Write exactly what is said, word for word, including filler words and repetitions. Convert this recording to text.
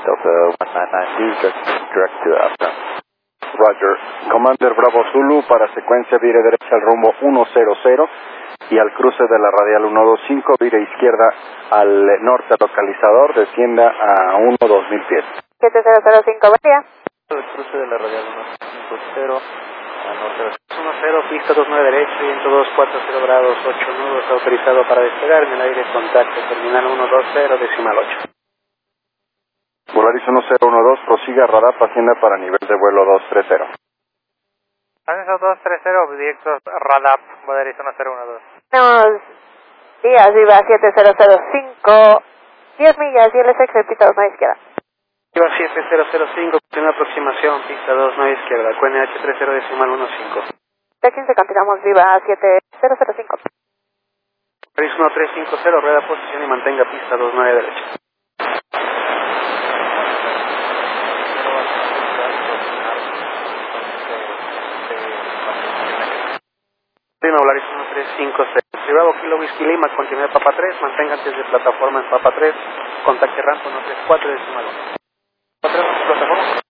Delta one nine nine D, direct, direct to Afghan. Roger. Commander Bravo Zulu para secuencia vire derecha al rumbo uno cero cero y al cruce de la radial uno dos cinco, vire izquierda al norte localizador, descienda a uno dos mil pies. siete cero cero cinco, buen día. El cruce de la radial uno cinco cero al norte. uno cero, pista dos nueve derecho, viento dos cuatro cero grados, ocho nudos, autorizado para despegar en el aire, contacto, terminal uno dos cero, decimal ocho. Volaris uno cero uno dos, prosiga radar, hacienda para nivel de vuelo dos tres cero. Ascenso dos tres cero, directo radar, Volaris uno cero uno dos. Buenos días, Viva siete cero cero cinco, diez millas y el S X, pista dos nueve izquierda. Viva siete cero cero cinco, primera aproximación, pista dos nueve izquierda, Q N H tres cero decimal uno cinco. T quince, continuamos Viva siete cero cero cinco. Paris uno tres cinco cero, rueda posición y mantenga pista dos nueve derecha. Lima Volaris uno tres cinco cero. Bravo Kilo Whisky Lima, continúe Papa tres, mantenga antes de plataforma en Papa tres, contacte rampa uno tres cuatro decimal uno. Plataforma.